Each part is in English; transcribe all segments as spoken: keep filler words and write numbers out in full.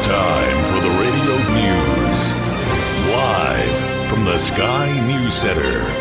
time for the radio news. Live from the Sky News Center.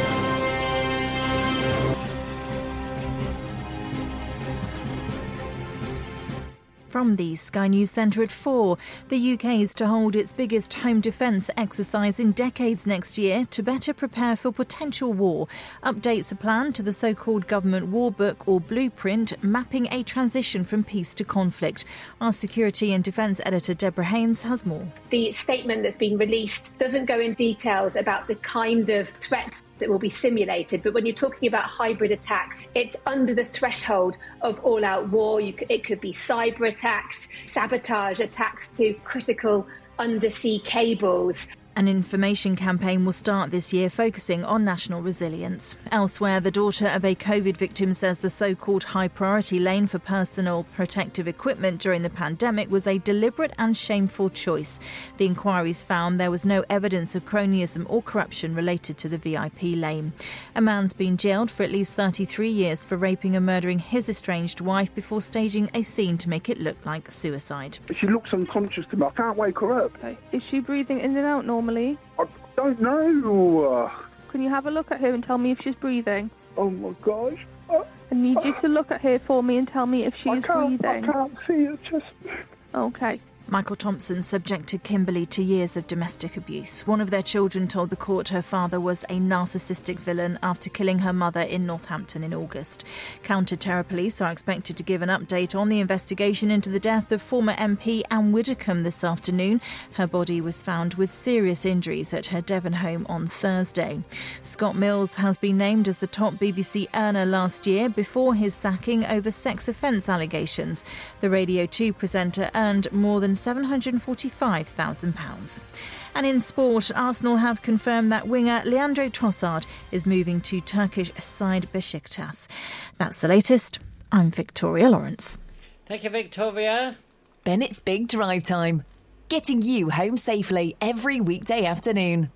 From the Sky News Centre at four, the U K is to hold its biggest home defence exercise in decades next year to better prepare for potential war. Updates are planned to the so-called government war book or blueprint, mapping a transition from peace to conflict. Our security and defence editor Deborah Haynes has more. The statement that's been released doesn't go in details about the kind of threats that will be simulated, but when you're talking about hybrid attacks, it's under the threshold of all-out war. You c- it could be cyber attacks, sabotage attacks to critical undersea cables. An information campaign will start this year focusing on national resilience. Elsewhere, the daughter of a COVID victim says the so-called high priority lane for personal protective equipment during the pandemic was a deliberate and shameful choice. The inquiries found there was no evidence of cronyism or corruption related to the V I P lane. A man's been jailed for at least thirty-three years for raping and murdering his estranged wife before staging a scene to make it look like suicide. She looks unconscious to me. I can't wake her up. Okay. Is she breathing in and out normally? I don't know. Can you have a look at her and tell me if she's breathing? Oh my gosh. Uh, I need you to look at her for me and tell me if she I is can't, breathing. I can't see it, just... Okay. Michael Thompson subjected Kimberly to years of domestic abuse. One of their children told the court her father was a narcissistic villain after killing her mother in Northampton in August. Counter-terror police are expected to give an update on the investigation into the death of former M P Anne Widdecombe this afternoon. Her body was found with serious injuries at her Devon home on Thursday. Scott Mills has been named as the top B B C earner last year before his sacking over sex offence allegations. The Radio two presenter earned more than seven hundred forty-five thousand pounds. And in sport, Arsenal have confirmed that winger Leandro Trossard is moving to Turkish side Besiktas. That's the latest. I'm Victoria Lawrence. Thank you, Victoria. Bennett's Big Drive Time. Getting you home safely every weekday afternoon.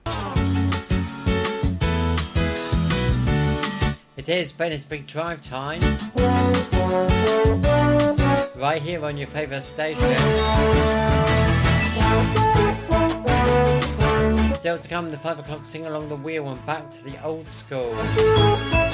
It is Bennett's Big Drive Time. Right here on your favourite station. Still to come, the five o'clock sing along the wheel and back to the old school.